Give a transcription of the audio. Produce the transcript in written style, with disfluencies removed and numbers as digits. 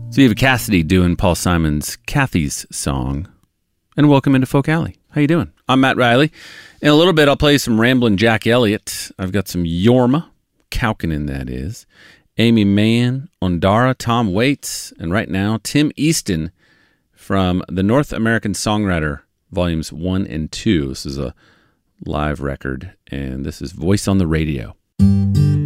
So you have Cassidy doing Paul Simon's Kathy's Song. And welcome into Folk Alley. How you doing? I'm Matt Riley. In a little bit, I'll play some Ramblin' Jack Elliott. I've got some Yorma, Kaukonen that is, Amy Mann, Ondara, Tom Waits, and right now, Tim Easton from the North American Songwriter, Volumes 1 and 2. This is a live record, and this is Voice on the Radio.